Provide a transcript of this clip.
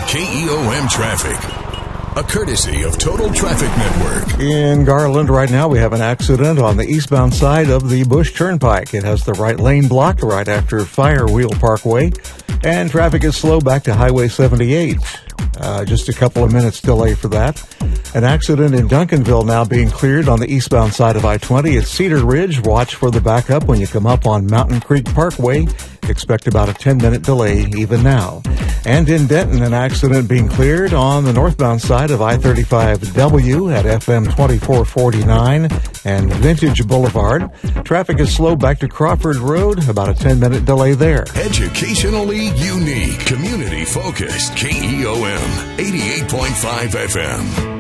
KEOM traffic. A courtesy of Total Traffic Network. In Garland right now, we have an accident on the eastbound side of the Bush Turnpike. It has the right lane blocked right after Firewheel Parkway, and traffic is slow back to Highway 78. Just a couple of minutes delay for that. An accident in Duncanville now being cleared on the eastbound side of I-20 at Cedar Ridge. Watch for the backup when you come up on Mountain Creek Parkway. Expect about a 10-minute delay even now. And in Denton, an accident being cleared on the northbound side of I-35W at FM 2449 and Vintage Boulevard. Traffic is slow back to Crawford Road, about a 10-minute delay there. Educationally unique, community-focused, KEOM 88.5 FM.